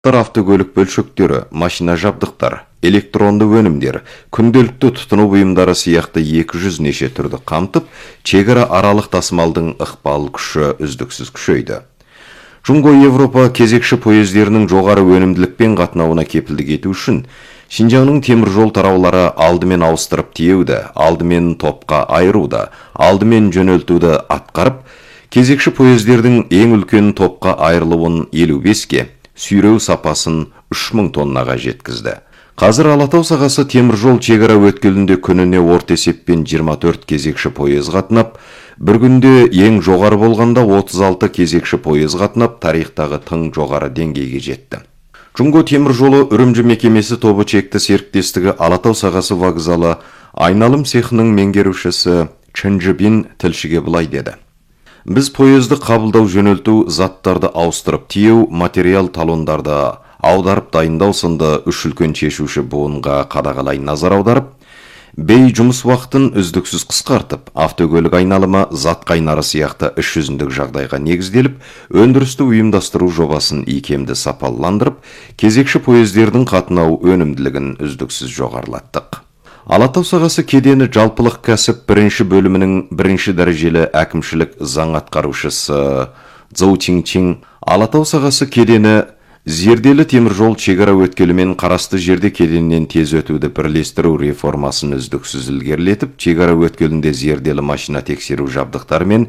Автокөлік бөлшектері, машина жабдықтар, электронды өнімдер, күнделікті тұтыну бұйымдары сияқты 200 неше түрді қамтып, шекара аралық тасымалдың ықпал күші үздіксіз күшейді. Жунго-Европа кезекші поездерінің жоғары өнімділікпен қатынауына кепілдік ету үшін Шинжаңның темір жол тараулары алдымен ауыстырып тиеуді, алдымен топқа айыруды, алдымен жөнелтуді атқарып, кезекші поездердің ең үлкен топқа айырылуын 55-ке, сүйреу сапасын 3000 тоннаға жеткізді. Қазір Алатау сағасы темір жол шекара өткелінде күніне орта есеппен 24 кезекші поез қатынап, бір күнде ең жоғары болғанда 36 кезекші поез қатынап, тарихтағы тың жоғары деңгейге жетті. Жунго темір жолы Үрімжі мекемесі тобы чекті серіктестігі Алатау сағасы вокзалы айналым цехының меңгерушісі Чынжыбин тілшіге былай деді. Біз поезді қабылдау жөнелту, заттарды ауыстырып тиеу, материал талондарды аударып дайындау сынды үш үлкен шешуші буынға қадағалай назар аударып, бей жұмыс уақытын үздіксіз қысқартып, автокөлік айналымы зат қайнары сияқты іс жүзіндік жағдайға негізделіп, өндірісті ұйымдастыру жобасын икемді сапаландырып, кезекші поездердің қатынау өнімділігін үздіксіз жоғарылаттық. Алатау сағасы кедені жалпылық кәсіп бірінші бөлімінің бірінші дәрежелі әкімшілік заң атқарушысы Цзоу Чин Алатау сағасы кедені зерделі темір жол шекара өткелімен қарасты жерде кеденнен тез өтуді бірлестіру реформасын үздіксіз ілгерілетіп, шекара өткелінде зерделі машина тексеру жабдықтары мен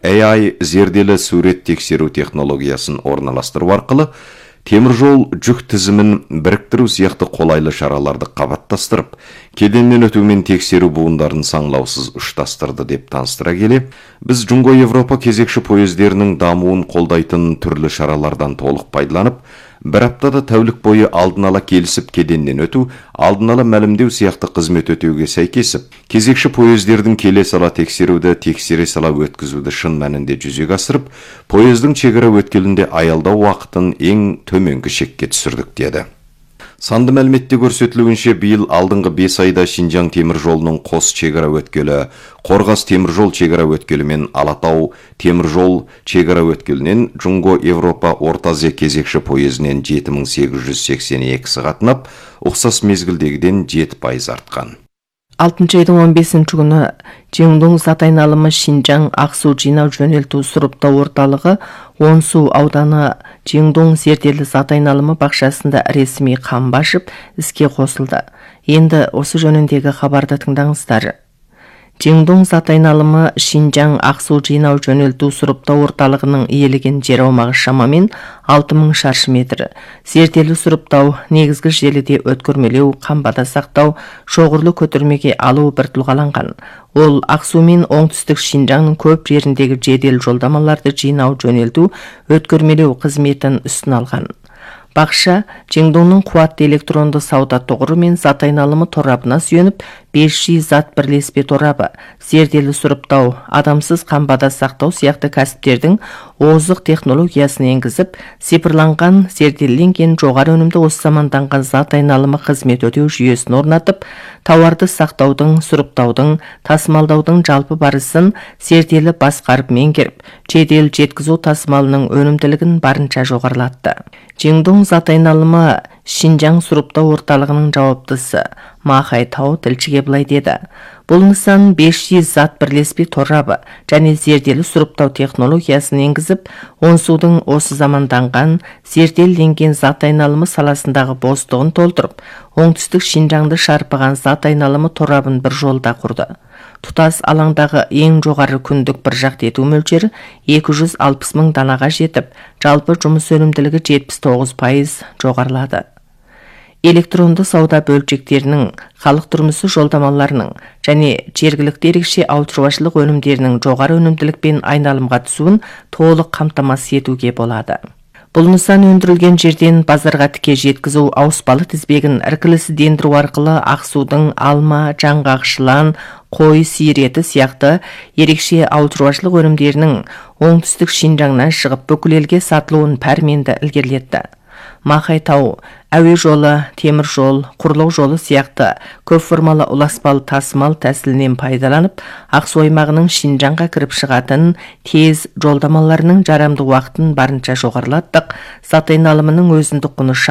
AI зерделі сурет тексеру технологиясын орналастыру арқылы темір жол жүк тізімін біріктіру сияқты қолайлы шараларды қабаттастырып, кеденнен өтумен тексеру буындарын саңлаусыз ұштастырды деп таныстыра келе, біз Жунго-Европа кезекші поездерінің дамуын қолдайтын түрлі шаралардан толық пайдаланып, бір аптада тәулік бойы алдын ала келісіп кеденнен өту, алдын ала мәлімдеу сияқты қызмет өтеуге сәйкесіп, кезекші поездердің келе сала тексеруді, тексере сала өткізуді шын мәнінде жүзеге асырып, поездың шекара өткелінде аялдау уақытын ең төменгі шекке түсірдік деді. Санды мәліметте көрсетілуінше биыл алдыңғы 5 айда Шинжаң темір жолының қос шекара өткелі, Қорғас темір жол шекара өткелі мен Алатау темір жол шекара өткелінен Жунго-Европа Орта Азия кезекші поезінен 7882 қатынап, ұқсас мезгілдегіден 7% артқан. 6 айдың 15 күні Жеңдоң зат айналымы Шинжаң ақсу жинау жөнелту сұрыптау орталығы Онсу ауданы Жеңдоң зерделі зат айналымы бақшасында ресми қамба ашып іске қосылды. Енді осы жөніндегі хабарды тыңдаңыздар. Жеңдоң зат айналымы Шинжаң ақсу жинау жөнелту сұрыптау орталығының иелеген жер аумағы шамамен 6000 шаршы метр. Зерделі сұрыптау, негізгі желіде өткөрмелеу, қамбада сақтау, шоғырлы көтермеге алу бір тұлғаланған. Ол Ақсу мен оңтүстік Шинжаңның көп жеріндегі жедел жолдамаларды жинау жөнелту, өткөрмелеу қызметін үстін алған. Бақша Жеңдоңның қуатты электронды сауда тоғыры мен зат айналымы торабына сүйеніп, 5G зат бірлеспе торабы, зерделі сұрыптау, адамсыз қамбада сақтау сияқты кәсіптердің озық технологиясын енгізіп, цифрланған, зерделенген жоғары өнімді осы заманданған зат айналымы қызмет өтеу жүйесін орнатып, тауарды сақтаудың, сұрыптаудың, тасымалдаудың жалпы барысын зерделі басқарып меңгеріп, жедел жеткізу тасымалының өнімділігін барынша жоғарылатты. Жеңдоң зат айналымы Шинжаң сұрыптау орталығының жауаптысы Махай Тау тілшіге былай деді. Бұл нысан 500 зат бірлеспе торабы және зерделі сұрыптау технологиясын енгізіп, Онсудың осы заманданған, зерделенген зат айналымы саласындағы бостығын толтырып, оңтүстік Шинжаңды шарпыған зат айналымы торабын бір жолда құрды. Тұтас алаңдағы ең жоғары күндік бір жақты ету мөлшері 260 мың данаға жетіп, жалпы жұмыс өнімділігі 79% жоғарылады. Электронды сауда бөлшектерінің, халық тұрмысы жолдамаларының және жергілікті ерекше ауылшаруашылық өнімдерінің жоғары өнімділікпен айналымға түсуін толық қамтамасыз етуге болады. Бұл нысан өндірілген жерден базарға тіке жеткізу ауыспалы тізбегін іркілісіздендіру арқылы Ақсудың алма, жаңғақ, жылан, қой, сиыр еті сияқты ерекше ауылшаруашылық өнімдерінің оңтүстік Шинжаңнан шығып бүкіл елге сатылуын пәрменді ілгерілетті. Махайтау, әуе жолы, темір жол, құрлық жолы сияқты көп формалы ұласпалы тасымал тәсілінен пайдаланып, Ақсу аймағының Шинжанға кіріп шығатын тез жолдамаларының жарамды уақытын барынша жоғарылаттық. Зат айналымының өзіндік құны